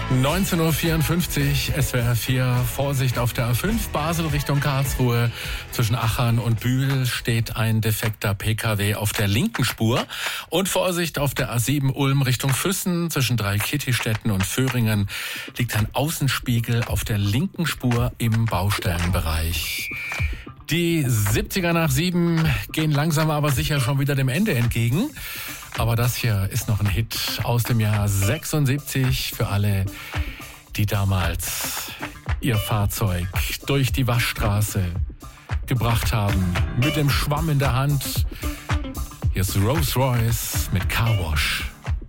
19.54 Uhr, SWR 4, Vorsicht auf der A5, Basel Richtung Karlsruhe. Zwischen Achern und Bühl steht ein defekter PKW auf der linken Spur. Und Vorsicht auf der A7 Ulm Richtung Füssen. Zwischen Dreikitti-Städten und Föhringen liegt ein Außenspiegel auf der linken Spur im Baustellenbereich. Die 70er nach 7 gehen langsam aber sicher schon wieder dem Ende entgegen. Aber das hier ist noch ein Hit aus dem Jahr 76 für alle, die damals ihr Fahrzeug durch die Waschstraße gebracht haben, mit dem Schwamm in der Hand. Hier ist Rolls Royce mit Car Wash.